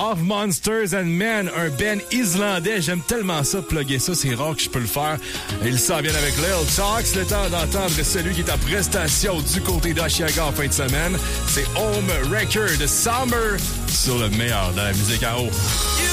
of Monsters and Men, un band islandais. J'aime tellement ça, plugger ça. C'est rare que je peux le faire. Il s'en vient avec Lil Talks. Le temps d'entendre celui qui est en prestation du côté d'Oshiaga en fin de semaine. C'est Home Record Summer sur le meilleur de la musique à eau.